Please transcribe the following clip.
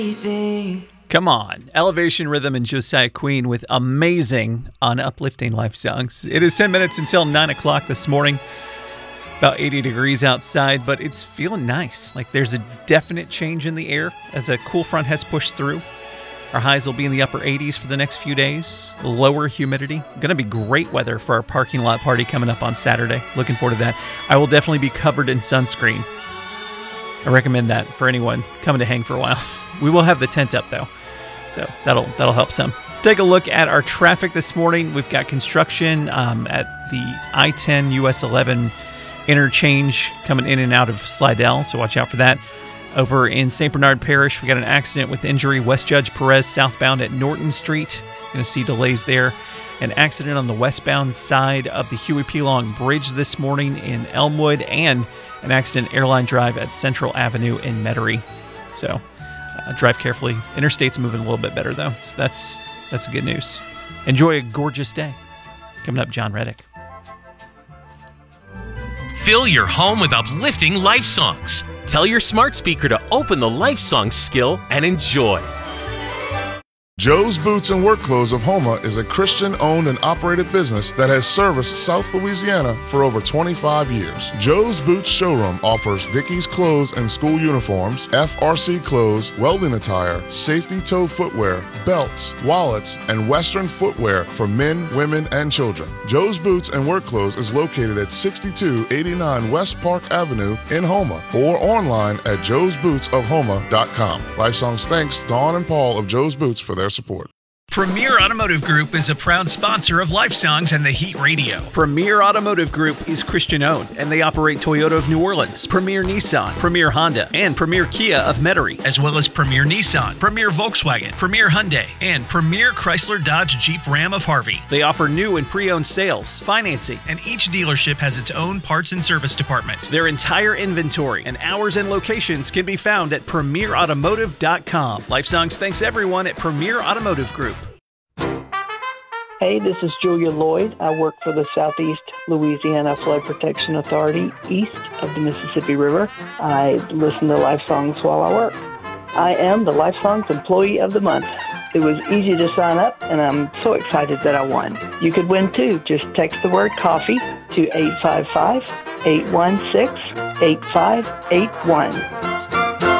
Easy. Come on. Elevation Rhythm and Josiah Queen with amazing uplifting life songs. It is 10 minutes until 9 o'clock this morning. About 80 degrees outside, but it's feeling nice. Like there's a definite change in the air as a cool front has pushed through. Our highs will be in the upper 80s for the next few days. Lower humidity. Going to be great weather for our parking lot party coming up on Saturday. Looking forward to that. I will definitely be covered in sunscreen. I recommend that for anyone coming to hang for a while. We will have the tent up though, so that'll help some. Let's take a look at our traffic this morning. We've got construction at the I-10 US 11 interchange coming in and out of Slidell, so watch out for that. Over in St. Bernard Parish, we got an accident with injury. West Judge Perez southbound at Norton Street. Going to see delays there. An accident on the westbound side of the Huey P. Long Bridge this morning in Elmwood, and an accident Airline Drive at Central Avenue in Metairie. So drive carefully. Interstate's moving a little bit better though, so that's good news. Enjoy a gorgeous day. Coming up, John Reddick. Fill your home with uplifting life songs. Tell your smart speaker to open the life songs skill and enjoy. Joe's Boots and Work Clothes of Houma is a Christian-owned and operated business that has serviced South Louisiana for over 25 years. Joe's Boots showroom offers Dickies clothes and school uniforms, FRC clothes, welding attire, safety toe footwear, belts, wallets, and Western footwear for men, women, and children. Joe's Boots and Work Clothes is located at 6289 West Park Avenue in Houma, or online at joesbootsofhouma.com. Life Songs thanks Dawn and Paul of Joe's Boots for their support. Premier Automotive Group is a proud sponsor of Life Songs and the Heat Radio. Premier Automotive Group is Christian-owned, and they operate Toyota of New Orleans, Premier Nissan, Premier Honda, and Premier Kia of Metairie, as well as Premier Nissan, Premier Volkswagen, Premier Hyundai, and Premier Chrysler Dodge Jeep Ram of Harvey. They offer new and pre-owned sales, financing, and each dealership has its own parts and service department. Their entire inventory and hours and locations can be found at premierautomotive.com. Life Songs thanks everyone at Premier Automotive Group. Hey, this is Julia Lloyd. I work for the Southeast Louisiana Flood Protection Authority east of the Mississippi River. I listen to Life Songs while I work. I am the Life Songs Employee of the Month. It was easy to sign up, and I'm so excited that I won. You could win too. Just text the word coffee to 855-816-8581.